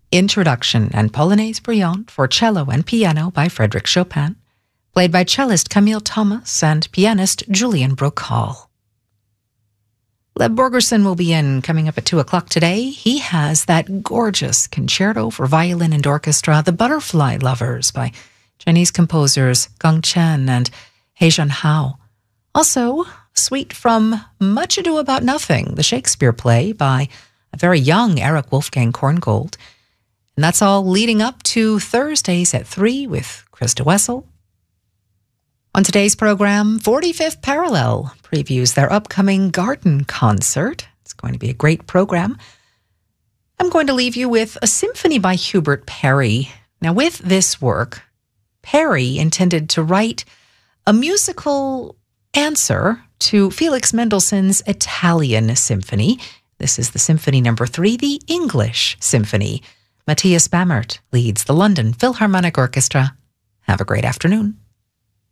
Introduction and Polonaise Brillante for cello and piano by Frédéric Chopin, played by cellist Camille Thomas and pianist Julian Brockal. Leb Borgerson will be in coming up at 2 o'clock today. He has that gorgeous concerto for violin and orchestra, The Butterfly Lovers by Chinese composers Gong Chen and He Jianhao. Also, a suite from Much Ado About Nothing, the Shakespeare play by a very young Erich Wolfgang Korngold. And that's all leading up to Thursdays at 3 with Krista Wessel. On today's program, 45th Parallel previews their upcoming garden concert. It's going to be a great program. I'm going to leave you with a symphony by Hubert Parry. Now, with this work, Parry intended to write a musical answer to Felix Mendelssohn's Italian symphony. This is the Symphony No. 3, the English Symphony. Matthias Bammert leads the London Philharmonic Orchestra. Have a great afternoon.